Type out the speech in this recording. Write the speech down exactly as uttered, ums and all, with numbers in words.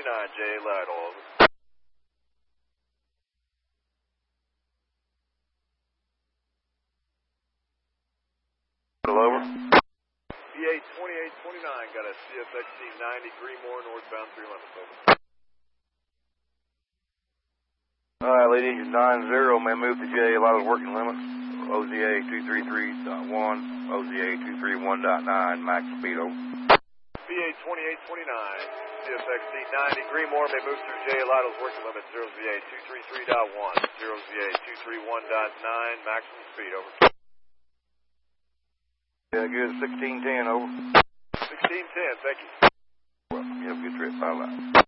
twenty-nine, J A Lytle, over. Over. B A twenty-eight twenty-nine, got a C F X C ninety, Greenmore, northbound three limits, over. Alright, lead engine nine zero, may move to J A Lytle's working limit. O Z A two three three point one, O Z A two three one point nine, max speed, over. B A twenty-eight twenty-nine, C F X C ninety, Greenmore, may move through J A Lytle's working limit, zero Z A two three three point one, zero Z A two three one point nine, maximum speed, over. Yeah, good, sixteen ten, over. sixteen ten, thank you. Well, you have a good trip, bye-bye.